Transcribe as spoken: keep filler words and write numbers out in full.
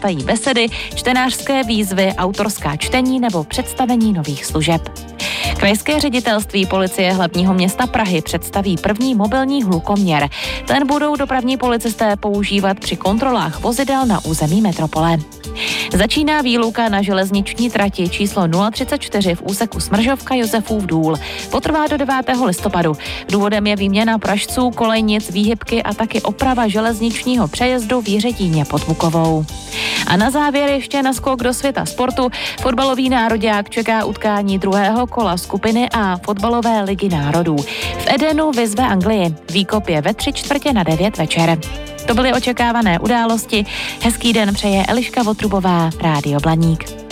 chystají besedy, čtenářské výzvy, autorská čtení nebo představení nových služeb. Krajské ředitelství policie hlavního města Prahy představí první mobilní hlukoměr. Ten budou dopravní policisté používat při kontrolách vozidel na území metropole. Začíná výluka na železniční trati číslo nula třicet čtyři v úseku Smržovka Josefův Důl. Potrvá do devátého listopadu. Důvodem je výměna pražců, kolejnic, výhybky a taky oprava železničního přejezdu v Jiřetíně pod Bukovou. A na závěr ještě naskok do světa sportu. Fotbalový nároďák čeká utkání druhého kola skupiny A fotbalové ligy národů. V Edenu vyzve Anglii. Výkop je ve tři čtvrtě na devět večer. To byly očekávané události. Hezký den přeje Eliška Votrubová, Rádio Blaník.